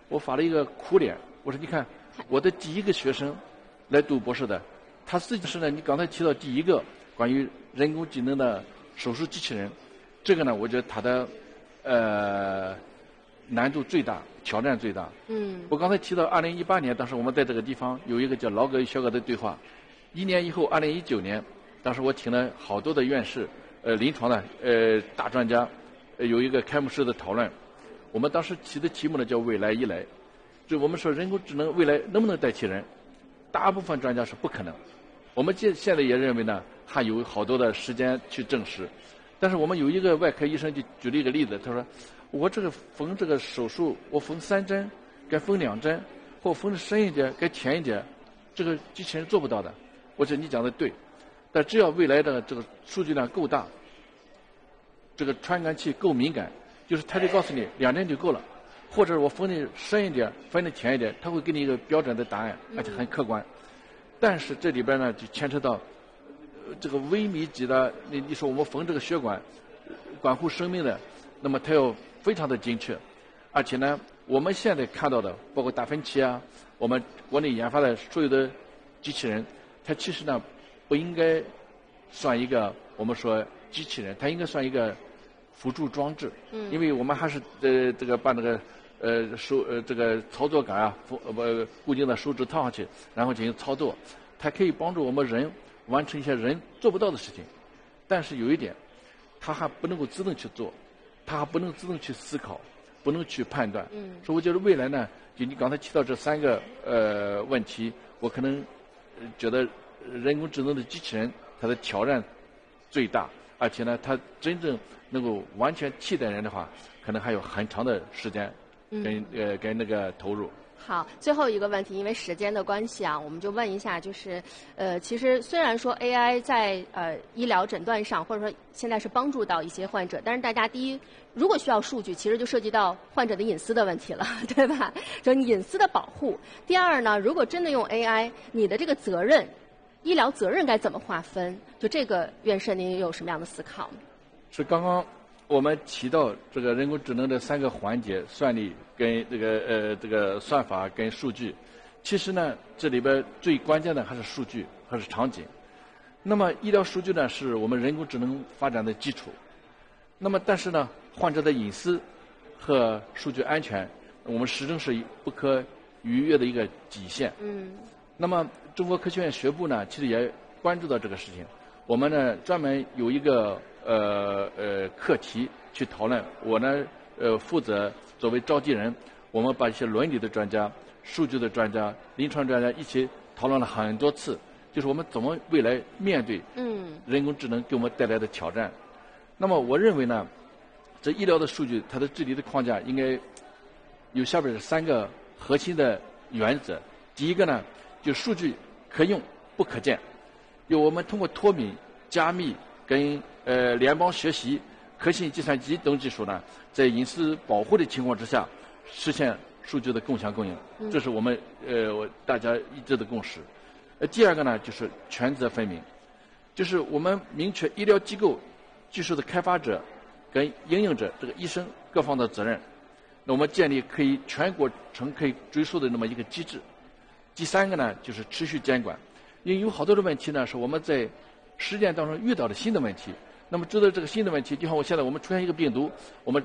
我发了一个哭脸，我说你看我的第一个学生来读博士的，他自己是呢，你刚才提到第一个关于人工智能的手术机器人，这个呢，我觉得它的难度最大，挑战最大。我刚才提到2018年，当时我们在这个地方有一个叫老葛与小葛的对话。1年以后，2019年，当时我请了好多的院士、临床的大专家，有一个开幕式的讨论。我们当时提的题目呢叫"未来一来"，就我们说人工智能未来能不能代替人？大部分专家是不可能。我们现在也认为呢，还有好多的时间去证实。但是我们有一个外科医生就举了一个例子，他说："我这个缝这个手术，我缝3针，该缝2针，或缝的深一点，该浅一点，这个机器人做不到的。"我说你讲的对，但只要未来的这个数据量够大，这个传感器够敏感，就是它就告诉你2针就够了，或者我缝的深一点，缝的浅一点，它会给你一个标准的答案，而且很客观。但是这里边呢，就牵扯到这个微米级的，你说我们缝这个血管，关乎生命的，那么它要非常的精确，而且呢，我们现在看到的，包括达芬奇啊，我们国内研发的所有的机器人，它其实呢不应该算一个我们说机器人，它应该算一个辅助装置。因为我们还是这个把那个这个操作杆啊固定的手指套上去，然后进行操作，它可以帮助我们人完成一些人做不到的事情。但是有一点，它还不能够自动去做，它还不能自动去思考，不能去判断。所以我觉得未来呢，就你刚才提到这3个问题，我可能觉得人工智能的机器人它的挑战最大，而且呢，它真正能够完全替代人的话，可能还有很长的时间跟那个投入。 好，最后一个问题，因为时间的关系啊，我们就问一下，就是其实虽然说 AI 在医疗诊断上，或者说现在是帮助到一些患者，但是大家第一，如果需要数据，其实就涉及到患者的隐私的问题了，对吧？就隐私的保护。第二呢，如果真的用 AI，你的这个责任，医疗责任该怎么划分？就这个，院士您有什么样的思考？ 是刚刚我们提到这个人工智能的3个环节，算力跟这个算法跟数据。其实呢，这里边最关键的还是数据，还是场景。那么医疗数据呢，是我们人工智能发展的基础。那么但是呢，患者的隐私和数据安全，我们始终是不可逾越的一个底线。那么中国科学院学部呢，其实也关注到这个事情。我们呢专门有一个课题去讨论，我呢负责作为召集人，我们把一些伦理的专家、数据的专家、临床专家一起讨论了很多次，就是我们怎么未来面对人工智能给我们带来的挑战。那么我认为呢，这医疗的数据它的治理的框架应该有下边3个核心的原则。第一个呢，就数据可用不可见，就我们通过脱敏、加密跟联邦学习、可信计算机等技术呢，在隐私保护的情况之下，实现数据的共享共赢，这是我们大家一致的共识。第二个呢，就是权责分明，就是我们明确医疗机构技术的开发者跟应用者这个医生各方的责任。那我们建立可以全过程可以追溯的那么一个机制。第3个呢，就是持续监管，因为有好多的问题呢，是我们在实践当中遇到的新的问题。那么知道这个新的问题，就像我现在我们出现一个病毒，我们